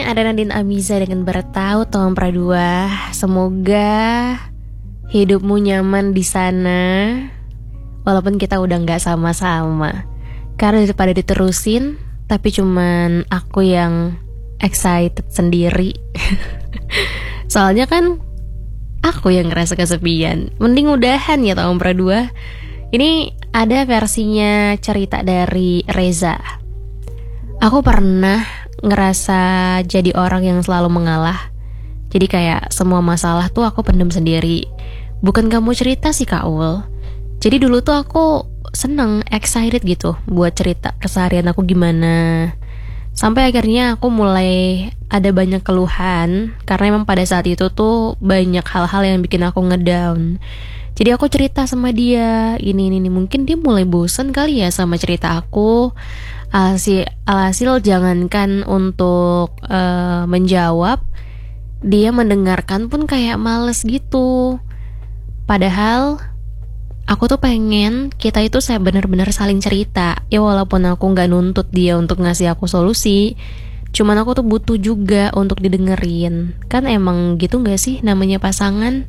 ada Nadine Amiza dengan Bertahu Tahun Pradua. Semoga hidupmu nyaman di sana, walaupun kita udah gak sama-sama. Karena daripada diterusin, tapi cuman aku yang excited sendiri. Soalnya kan aku yang ngerasa kesepian. Mending udahan ya Tahun Pradua. Ini ada versinya cerita dari Reza. Aku pernah ngerasa jadi orang yang selalu mengalah. Jadi kayak semua masalah tuh aku pendem sendiri. Bukan kamu cerita sih Kak Ul. Jadi dulu tuh aku seneng, excited gitu buat cerita keseharian aku gimana. Sampai akhirnya aku mulai ada banyak keluhan. Karena emang pada saat itu tuh banyak hal-hal yang bikin aku ngedown. Jadi aku cerita sama dia, ini mungkin dia mulai bosen kali ya sama cerita aku. Alhasil jangankan untuk menjawab, dia mendengarkan pun kayak males gitu. Padahal aku tuh pengen kita itu saya benar-benar saling cerita. Ya walaupun aku gak nuntut dia untuk ngasih aku solusi, cuman aku tuh butuh juga untuk didengerin. Kan emang gitu gak sih namanya pasangan?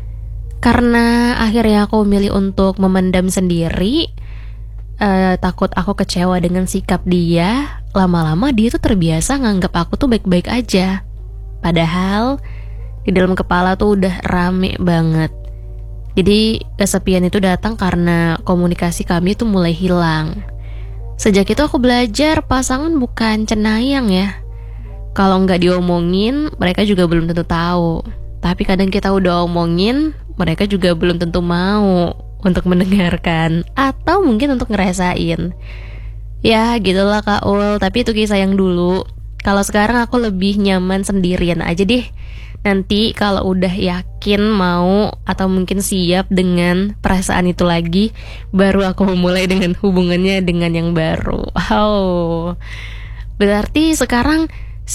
Karena akhirnya aku memilih untuk memendam sendiri, takut aku kecewa dengan sikap dia. Lama-lama dia tuh terbiasa nganggap aku tuh baik-baik aja. Padahal di dalam kepala tuh udah rame banget. Jadi kesepian itu datang karena komunikasi kami tuh mulai hilang. Sejak itu aku belajar pasangan bukan cenayang ya. Kalau nggak diomongin, mereka juga belum tentu tahu. Tapi kadang kita udah omongin, mereka juga belum tentu mau untuk mendengarkan atau mungkin untuk ngerasain. Ya gitulah Kak Ul, tapi itu kisah yang dulu. Kalau sekarang aku lebih nyaman sendirian aja deh. Nanti kalau udah yakin mau atau mungkin siap dengan perasaan itu lagi, baru aku memulai dengan hubungannya dengan yang baru. Oh, berarti sekarang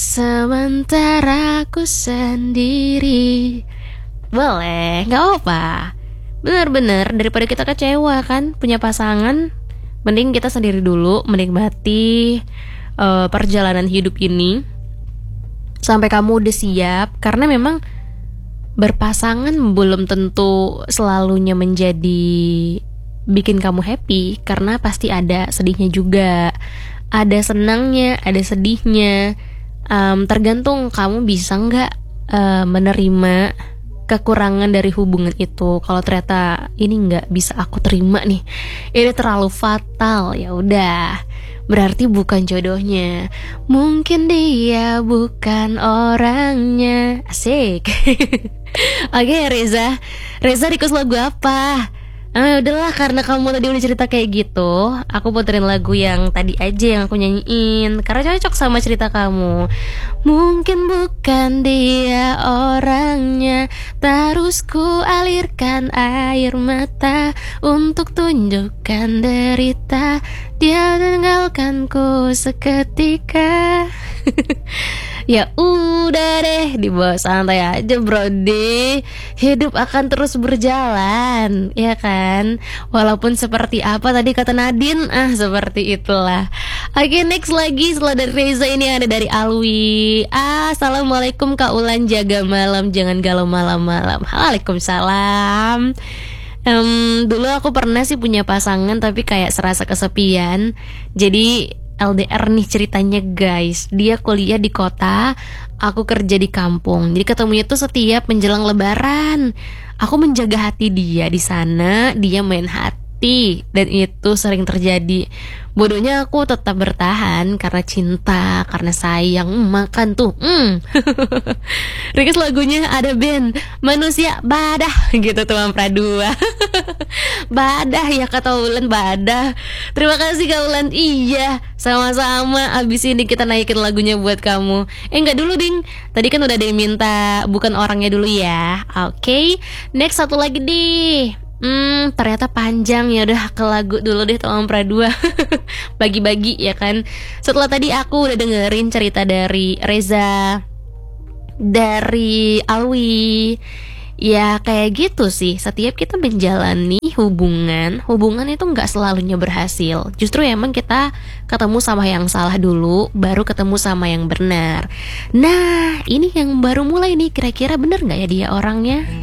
sementara aku sendiri. Boleh, gak apa. Bener-bener daripada kita kecewa kan punya pasangan, mending kita sendiri dulu menikmati perjalanan hidup ini sampai kamu udah siap. Karena memang berpasangan belum tentu selalunya menjadi bikin kamu happy. Karena pasti ada sedihnya juga, ada senangnya, ada sedihnya. Tergantung kamu bisa gak menerima kekurangan dari hubungan itu. Kalau ternyata ini nggak bisa aku terima nih, ini terlalu fatal, ya udah, berarti bukan jodohnya. Mungkin dia bukan orangnya. Asik. Oke, Reza request lagu apa? Udahlah, karena kamu tadi udah cerita kayak gitu, aku puterin lagu yang tadi aja yang aku nyanyiin, karena cocok sama cerita kamu. Mungkin bukan dia orangnya, terus ku alirkan air mata untuk tunjukkan derita, dia tinggalkanku seketika. Ya udah deh, dibawa santai aja brody. Hidup akan terus berjalan, ya kan? Walaupun seperti apa tadi kata Nadine, seperti itulah. Oke, next lagi setelah dari Reza ini ada dari Alwi. Assalamualaikum Kak Ulan, jaga malam, jangan galau malam-malam. Waalaikumsalam. Dulu aku pernah sih punya pasangan, tapi kayak serasa kesepian. Jadi LDR nih ceritanya guys. Dia kuliah di kota, aku kerja di kampung. Jadi ketemunya tuh setiap menjelang lebaran. Aku menjaga hati dia di sana, dia main hati, dan itu sering terjadi. Bodohnya aku tetap bertahan karena cinta, karena sayang. Makan tuh. Request lagunya ada band Manusia Badah gitu Tahun Pradua. Badah ya kata Ulan, Badah. Terima kasih Kak Ulan. Iya, sama-sama. Abis ini kita naikin lagunya buat kamu. Enggak dulu ding, tadi kan udah ada yang minta bukan orangnya dulu ya. Oke, next satu lagi deh. Ternyata panjang, ya udah ke lagu dulu deh Tahun Pradua. Bagi-bagi ya kan. Setelah tadi aku udah dengerin cerita dari Reza, dari Alwi. Ya kayak gitu sih, setiap kita menjalani hubungan itu nggak selalunya berhasil. Justru emang kita ketemu sama yang salah dulu, baru ketemu sama yang benar. Nah, ini yang baru mulai nih, kira-kira bener nggak ya dia orangnya?